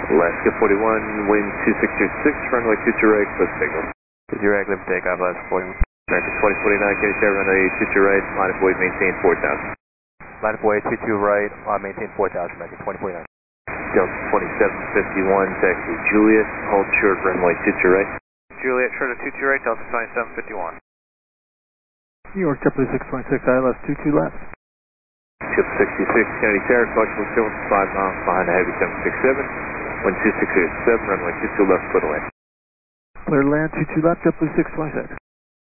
Alaska 41, wind 2606, runway 22 right, close signal. 22 right, clear for takeoff, Alaska 41. American 2049, Kenny Tower, runway 22 right, line of void, maintain 4000. Line of way 22 right, maintain 4000, American 2049. Delta 2751, taxi Juliet, hold short, runway 22 right. Juliet, short of 22 right, Delta 2751. New York, JetBlue 626, ILS 22 left. Ship 66, Kennedy Tower, collection 5 miles behind the heavy 767, wind 2607, runway 22 left, clear to land. Clear to land, 22 left, JetBlue 626.